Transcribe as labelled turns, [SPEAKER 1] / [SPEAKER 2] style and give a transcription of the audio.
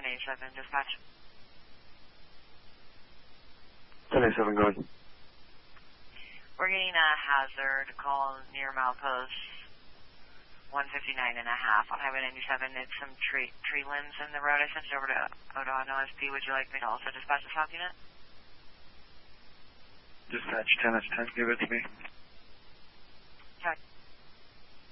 [SPEAKER 1] 1087, dispatch.
[SPEAKER 2] 1087, go ahead.
[SPEAKER 1] We're getting a hazard call near milepost 159.5 on Highway 97. It's some tree limbs in the road. I sent it over to ODOT and OSP. Would you like me to also dispatch the stop unit?
[SPEAKER 2] Dispatch 10 10, give it to me.